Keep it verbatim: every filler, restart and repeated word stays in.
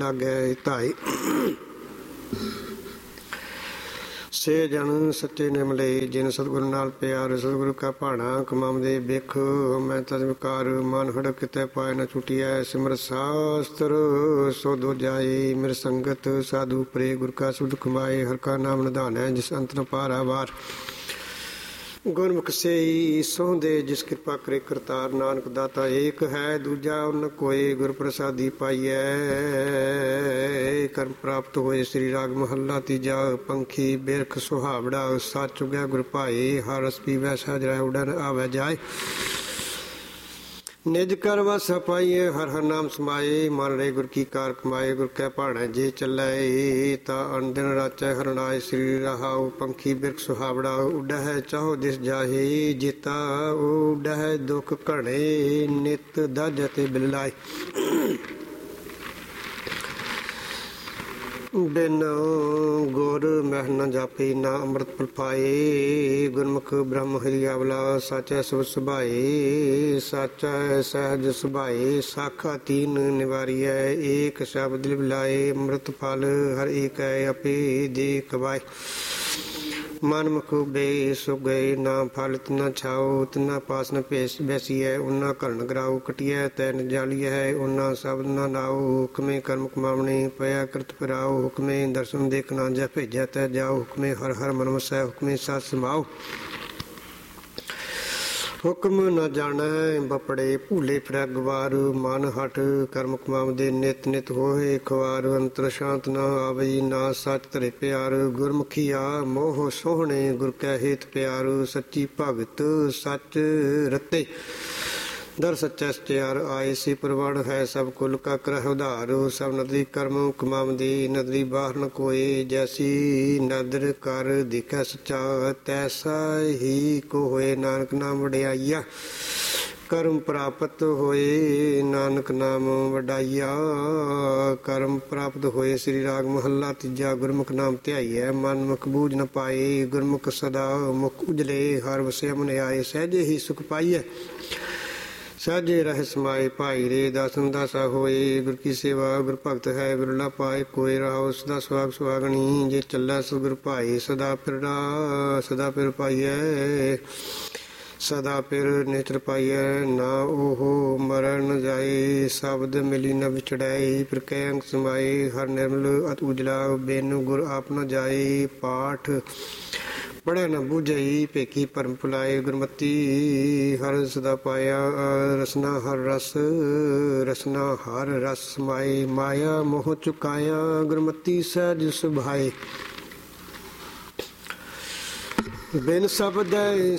ਲਾਗੇ ਧਾਈ ਸੇ ਜਨ ਸੱਚੇ ਨਿਮ ਲਈ ਜਿਨ ਸਤਿਗੁਰੂ ਨਾਲ ਪਿਆਰ ਸਤਿਗੁਰੂ ਕਾ ਭਾਣਾ ਕਮਾਉਂਦੇ ਬਿਖ ਮੈਂ ਤਜਮਕਾਰ ਮਨ ਹੜਕ ਕਿਤੇ ਪਾਏ ਨ ਛੁਟਿਐ ਸਿਮਰ ਸਾਸਤਰ ਸੋ ਦੋ ਜਾਏ ਮੇਰ ਸੰਗਤ ਸਾਧੂ ਪ੍ਰੇ ਗੁਰ ਕਾ ਸੁਧ ਕਮਾਏ ਹਰ ਕਾ ਨਾਮ ਨਿਧਾਨੈ ਜਿਸ ਅੰਤ ਨ ਪਾਰਾਵਾਰ ਗੁਰਮੁਖ ਸੇਈ ਸੋਹੰਦੇ ਜਿਸ ਕਿਰਪਾ ਕਰੇ ਕਰਤਾਰ ਨਾਨਕ ਦਾਤਾ ਏਕ ਹੈ ਦੂਜਾ ਉਨ ਕੋਏ ਗੁਰ ਪ੍ਰਸਾਦੀ ਪਾਈਐ ਕਰਮ ਪ੍ਰਾਪਤ ਹੋਏ ਸ੍ਰੀ ਰਾਗ ਮਹੱਲਾ ਤੀਜਾ ਪੰਖੀ ਬਿਰਖ ਸੁਹਾਵੜਾ ਸੱਚ ਚੁਗਿਆ ਗੁਰ ਭਾਏ ਹਰ ਰਸ ਪੀਵੈ ਸਹਿਜ ਰਹਿ ਉਡਨ ਆਵੈ ਜਾਏ ਨਿਜ ਕਰ ਵਸ ਪਾਈਏ ਹਰ ਹਰ ਨਾਮ ਸਮਾਏ ਮਨ ਰੇ ਗੁਰ ਕੀ ਕਾਰ ਕਮਾਏ ਗੁਰ ਕੈ ਭਾਣੈ ਜੇ ਚੱਲੈ ਤਾ ਅਨ ਦਿਨ ਰਾਚੈ ਹਰਨਾਏ ਸ੍ਰੀ ਰਹਾਉ ਪੰਖੀ ਬਿਰਖ ਸੁਹਾਵੜਾ ਉਡਹਿ ਚਾਹੋ ਦਿਸ ਜਾਹੇ ਜੀਤਾ ਉਡਹਿ ਦੁਖ ਘਣੇ ਨਿਤ ਦਜ ਤੇ ਬਿਲਾਈ ਬਿਨ ਗੁਰ ਮਹਿ ਨ ਜਾਪੇ ਨਾ ਅੰਮ੍ਰਿਤ ਫਲ ਪਾਏ ਗੁਰਮੁਖ ਬ੍ਰਹਮ ਹਰਿ ਆਵਲਾ ਸਾਚੈ ਸੁ ਸੁਭਾਏ ਸਾਚੈ ਸਹਿਜ ਸੁਭਾਏ ਸਾਖਾ ਤੀਨ ਨਿਵਾਰੀਐ ਏਕ ਸ਼ਬਦ ਲਿਵਲਾਏ ਅੰਮ੍ਰਿਤ ਫਲ ਹਰ ਏਕ ਹੈ ਆਪੇ ਦੇ ਕਵਾਏ ਮਨ ਮੁਖ ਬੇ ਸੁ ਗਏ ਨਾ ਫਲ ਤਿਨਾ ਛਾਓ ਤਿਨਾ ਪਾਸ ਨ ਭੇਸ ਬੈਸੀਐ ਉਨਾ ਕਰਨ ਗਰਾਉ ਕਟਿਐ ਤੈਨ ਜਾਲੀਐ ਉਨਾ ਸ਼ਬਦ ਨ ਨਾਉ ਹੁਕਮੇ ਕਰਮ ਕਮਾਵਣੇ ਪਿਆ ਕਰਤ ਫਿਰਾਉ ਹੁਕਮੇ ਦਰਸ਼ਨ ਦੇਖਣਾ ਜੈ ਭੇਜੈ ਤੈ ਜਾਉ ਹੁਕਮੇ ਹਰ ਹਰ ਮਨ ਵਸੈ ਹੁਕਮੇ ਸਤ ਸਮਾਉ ਹੁਕਮ ਨ ਜਾਣੈ ਬਪੜੇ ਭੂਲੇ ਫਿਰੈ ਗਵਾਰ ਮਨ ਹਟ ਕਰਮ ਕਮਾਵਦੇ ਨਿਤ ਨਿਤ ਹੋਏ ਖਵਾਰ ਅੰਤਰ ਸ਼ਾਂਤ ਨ ਆਵਈ ਨਾ ਸੱਚ ਧਰੇ ਪਿਆਰ ਗੁਰਮੁਖੀਆ ਮੋਹ ਸੋਹਣੇ ਗੁਰ ਕੈ ਹੇਤ ਪਿਆਰ ਸੱਚੀ ਭਗਤ ਸੱਚ ਰਤੇ ਦਰ ਸੱਚੈ ਸਚਿਆਰ ਆਏ ਸੀ ਪ੍ਰਵਣ ਹੈ ਸਭ ਕੁਲ ਕਾ ਕਰਹਿ ਉਧਾਰ ਸਭ ਨਦਰੀ ਕਰਮ ਕਮਾਵਦੀ ਨਦਰੀ ਬਾਹਰ ਨ ਕੋਏ ਜੈਸੀ ਨਦਰ ਕਰ ਦੇਖੈ ਸੱਚਾ ਤੈਸਾ ਹੀ ਕੋ ਹੋਏ ਨਾਨਕ ਨਾਮ ਵਡਿਆਈਆ ਕਰਮ ਪ੍ਰਾਪਤ ਹੋਏ ਨਾਨਕ ਨਾਮ ਵਡਾਈਆ ਕਰਮ ਪ੍ਰਾਪਤ ਹੋਏ ਸ੍ਰੀ ਰਾਗ ਮਹੱਲਾ ਤੀਜਾ ਗੁਰਮੁਖ ਨਾਮ ਧਿਆਈਐ ਮਨ ਮੁਖ ਬੂਝ ਨ ਪਾਏ ਗੁਰਮੁਖ ਸਦਾ ਮੁਖ ਉਜਲੇ ਹਰ ਵਸਿਆ ਮਨ ਆਏ ਸਹਿਜੇ ਹੀ ਸੁਖ ਪਾਈਐ ਸਾਜੇ ਰਹਿ ਸਮਾਏ ਭਾਈ ਰੇ ਦਾਸਨ ਦਾਸਾ ਹੋਏ ਗੁਰ ਕੀ ਸੇਵਾ ਗੁਰ ਭਗਤ ਹੈ ਬਿਰਲਾ ਪਾਏ ਕੋਈ ਰਹਾਉ ਸਦਾ ਸੁਹਾਗ ਸੁਹਾਗਣੀ ਜੇ ਚੱਲੈ ਸਤਿਗੁਰ ਭਾਈ ਸਦਾ ਫਿਰਦਾ ਸਦਾ ਫਿਰ ਪਾਈਐ ਸਦਾ ਫਿਰ ਨੇਤਰ ਪਾਈਐ ਨਾ ਉਹ ਮਰਨ ਜਾਏ ਸ਼ਬਦ ਮਿਲੀ ਨ ਵਿਛੜਾਈ ਫਿਰ ਕੈ ਅੰਗ ਸਮਾਏ ਹਰ ਨਿਰਮਲ ਅਤ ਉਜਲਾ ਬਿਨ ਗੁਰ ਆਪ ਨ ਜਾਏ ਪਾਠ ਪੜ੍ਹੈ ਨ ਬੂਝਈ ਭੇਖੀ ਭਰਮ ਭੁਲਾਏ ਗੁਰਮਤੀ ਹਰ ਸਦਾ ਪਾਇਆ ਰਸਨਾ ਹਰ ਰਸ ਰਸਨਾ ਹਰ ਰਸ ਸਮਾਏ ਮਾਇਆ ਮੋਹ ਚੁਕਾਇਆ ਗੁਰਮਤੀ ਸਹਿਜ ਸੁਭਾਏ ਬਿਨ ਸ਼ਬਦੈ